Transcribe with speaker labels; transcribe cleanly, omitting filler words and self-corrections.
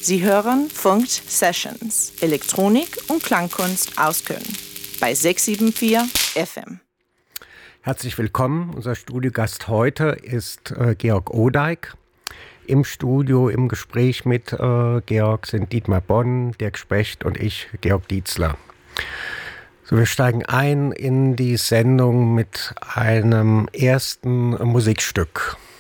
Speaker 1: Sie hören Funkt Sessions, Elektronik und Klangkunst aus Köln bei 674 FM.
Speaker 2: Herzlich willkommen. Unser Studiogast heute ist Georg Odijk. Im Studio, im Gespräch mit Georg sind Dietmar Bonn, Dirk Specht und ich, Georg Dietzler. So, wir steigen ein in die Sendung mit einem ersten Musikstück.